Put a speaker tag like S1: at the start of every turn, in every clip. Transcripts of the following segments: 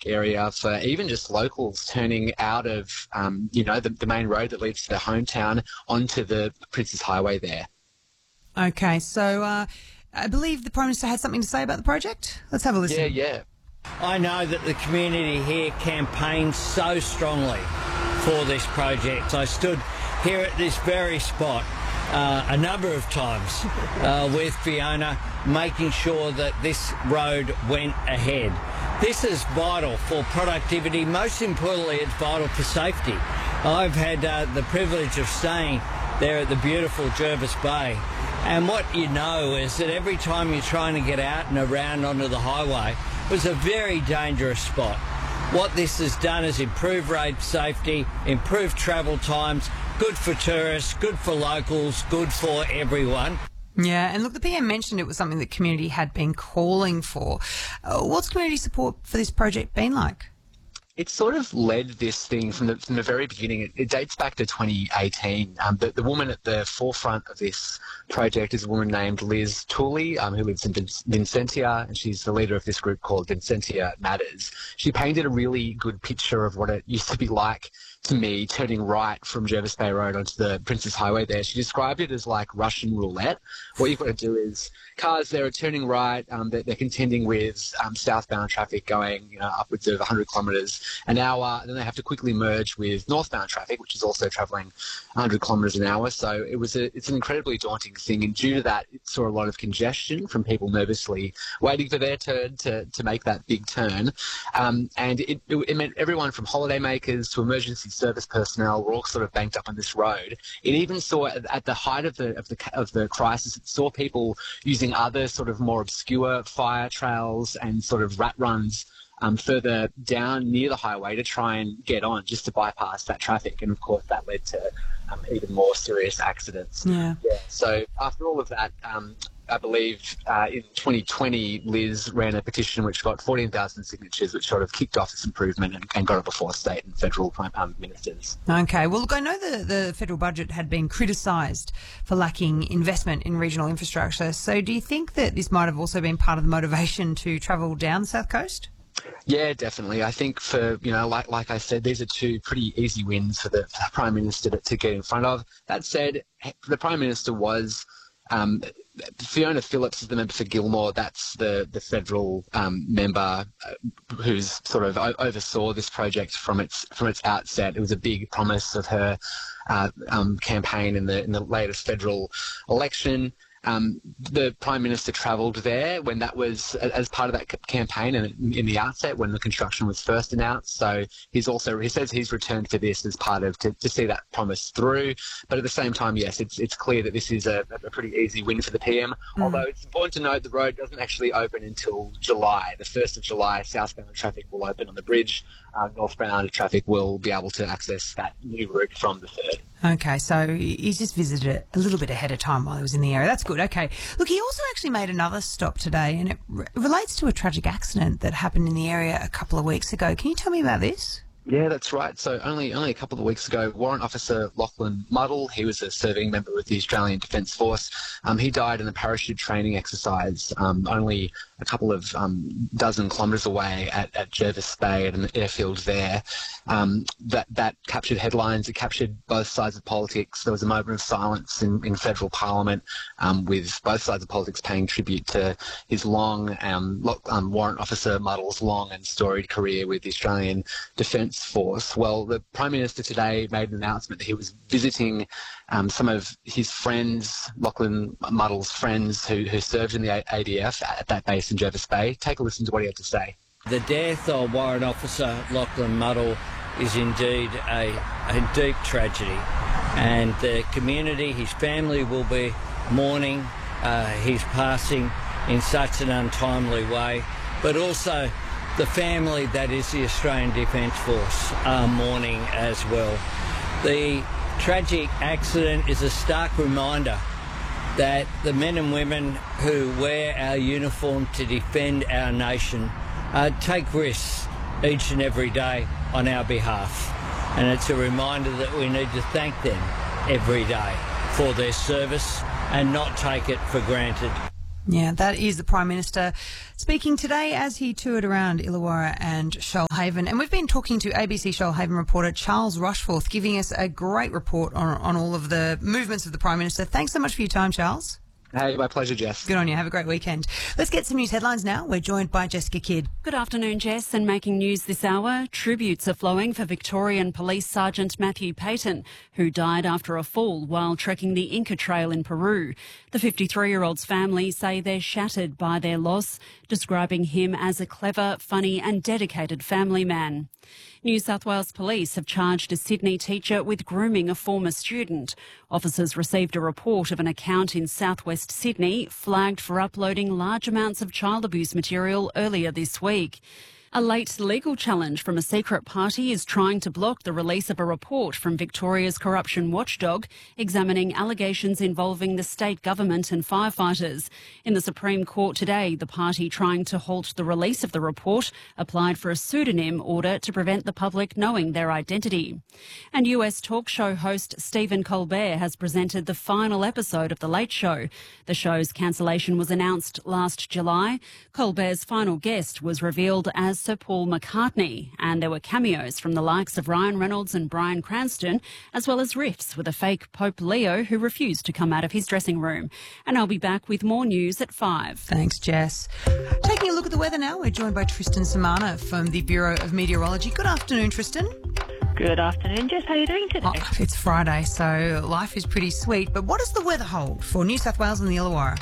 S1: area for even just locals turning out of, the main road that leads to their hometown onto the Princes Highway there.
S2: Okay, so I believe the Prime Minister had something to say about the project. Let's have a listen.
S1: Yeah.
S3: I know that the community here campaigned so strongly for this project. I stood here at this very spot a number of times with Fiona, making sure that this road went ahead. This is vital for productivity. Most importantly, it's vital for safety. I've had the privilege of staying there at the beautiful Jervis Bay, and what you know is that every time you're trying to get out and around onto the highway, it was a very dangerous spot. What this has done is improve road safety, improve travel times, good for tourists, good for locals, good for everyone.
S2: Yeah, and look, the PM mentioned it was something that community had been calling for. What's community support for this project been like?
S1: It sort of led this thing from the very beginning. It dates back to 2018. The woman at the forefront of this project is a woman named Liz Tooley, who lives in Vincentia, and she's the leader of this group called Vincentia Matters. She painted a really good picture of what it used to be like to me turning right from Jervis Bay Road onto the Princes Highway there. She described it as like Russian roulette. What you've got to do is cars there are turning right, they're contending with southbound traffic going upwards of 100 kilometres an hour, and then they have to quickly merge with northbound traffic, which is also travelling 100 kilometres an hour. So it's an incredibly daunting thing, and due to that it saw a lot of congestion from people nervously waiting for their turn to make that big turn, and it meant everyone from holidaymakers to emergency service personnel were all sort of banked up on this road. It even saw at the height of the crisis, it saw people using other sort of more obscure fire trails and sort of rat runs further down near the highway to try and get on, just to bypass that traffic. And of course that led to even more serious accidents.
S2: Yeah.
S1: So after all of that, I believe in 2020, Liz ran a petition which got 14,000 signatures, which sort of kicked off this improvement and got it before state and federal ministers.
S2: Okay. Well, look, I know the federal budget had been criticised for lacking investment in regional infrastructure. So do you think that this might have also been part of the motivation to travel down the South Coast?
S1: Yeah, definitely. I think for, like I said, these are two pretty easy wins for the Prime Minister to get in front of. That said, the Prime Minister was... Fiona Phillips is the member for Gilmore. That's the federal member who's sort of oversaw this project from its outset. It was a big promise of her campaign in the latest federal election. The Prime Minister travelled there when that was as part of that campaign and in the outset when the construction was first announced. So he says he's returned for this as part of to see that promise through. But at the same time, yes, it's clear that this is a pretty easy win for the PM. Although it's important to note the road doesn't actually open until July. The 1st of July, southbound traffic will open on the bridge. Northbound traffic will be able to access that new route from the 3rd.
S2: Okay, so he just visited it a little bit ahead of time while he was in the area. That's good. Okay. Look, he also actually made another stop today, and it relates to a tragic accident that happened in the area a couple of weeks ago. Can you tell me about this?
S1: Yeah, that's right. So only a couple of weeks ago, Warrant Officer Lachlan Muddle, he was a serving member with the Australian Defence Force. He died in a parachute training exercise only a couple of dozen kilometres away at Jervis Bay at an airfield there. That captured headlines. It captured both sides of politics. There was a moment of silence in federal parliament with both sides of politics paying tribute to his long, Warrant Officer Muddle's long and storied career with the Australian Defence Force. Well, the Prime Minister today made an announcement that he was visiting some of his friends, Lachlan Muddle's friends who served in the ADF at that base in Jervis Bay. Take a listen to what he had to say.
S3: The death of Warrant Officer Lachlan Muddle is indeed a deep tragedy, and the community, his family, will be mourning his passing in such an untimely way, but also the family that is the Australian Defence Force are mourning as well. The tragic accident is a stark reminder that the men and women who wear our uniform to defend our nation take risks each and every day on our behalf. And it's a reminder that we need to thank them every day for their service and not take it for granted.
S2: Yeah, that is the Prime Minister speaking today as he toured around Illawarra and Shoalhaven. And we've been talking to ABC Shoalhaven reporter Charles Rushforth, giving us a great report on all of the movements of the Prime Minister. Thanks so much for your time, Charles.
S1: Hey, my pleasure, Jess.
S2: Good on you. Have a great weekend. Let's get some news headlines now. We're joined by Jessica Kidd.
S4: Good afternoon, Jess. And making news this hour, tributes are flowing for Victorian Police Sergeant Matthew Payton, who died after a fall while trekking the Inca Trail in Peru. The 53-year-old's family say they're shattered by their loss, describing him as a clever, funny and dedicated family man. New South Wales Police have charged a Sydney teacher with grooming a former student. Officers received a report of an account in southwest Sydney flagged for uploading large amounts of child abuse material earlier this week. A late legal challenge from a secret party is trying to block the release of a report from Victoria's corruption watchdog examining allegations involving the state government and firefighters. In the Supreme Court today, the party trying to halt the release of the report applied for a pseudonym order to prevent the public knowing their identity. And US talk show host Stephen Colbert has presented the final episode of The Late Show. The show's cancellation was announced last July. Colbert's final guest was revealed as Sir Paul McCartney, and there were cameos from the likes of Ryan Reynolds and Bryan Cranston, as well as riffs with a fake Pope Leo who refused to come out of his dressing room. And I'll be back with more news at 5.
S2: Thanks, Jess. Taking a look at the weather now, we're joined by Tristan Samana from the Bureau of Meteorology. Good afternoon, Tristan.
S5: Good afternoon, Jess. How are you doing today?
S2: Oh, it's Friday, so life is pretty sweet. But what does the weather hold for New South Wales and the Illawarra?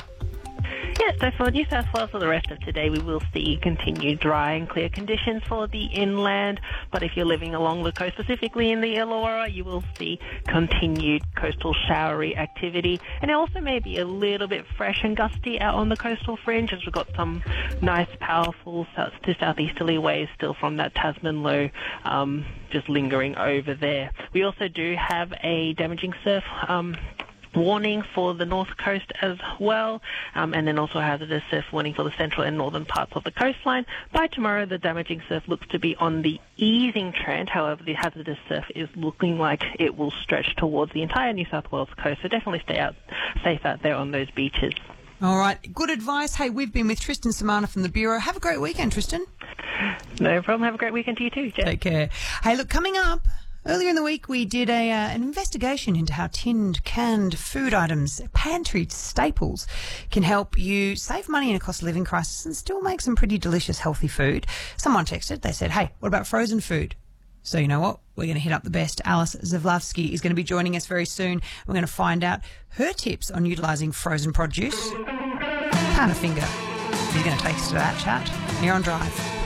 S5: Yeah, so for New South Wales for the rest of today, we will see continued dry and clear conditions for the inland. But if you're living along the coast, specifically in the Illawarra, you will see continued coastal showery activity. And it also may be a little bit fresh and gusty out on the coastal fringe, as we've got some nice, powerful south to southeasterly waves still from that Tasman low just lingering over there. We also do have a damaging surf warning for the north coast as well, and then also hazardous surf warning for the central and northern parts of the coastline. By tomorrow, the damaging surf looks to be on the easing trend. However, the hazardous surf is looking like it will stretch towards the entire New South Wales coast, so definitely stay safe out there on those beaches.
S2: All right, good advice. Hey, we've been with Tristan Samana from the Bureau. Have a great weekend, Tristan.
S5: No problem. Have a great weekend to you too, Jess.
S2: Take care. Hey, look, coming up, earlier in the week, we did an investigation into how tinned, canned food items, pantry staples, can help you save money in a cost of living crisis and still make some pretty delicious, healthy food. Someone texted. They said, hey, what about frozen food? So you know what? We're going to hit up the best. Alice Zavlavsky is going to be joining us very soon. We're going to find out her tips on utilising frozen produce. Powderfinger. He's going to take us to that chat here on Drive.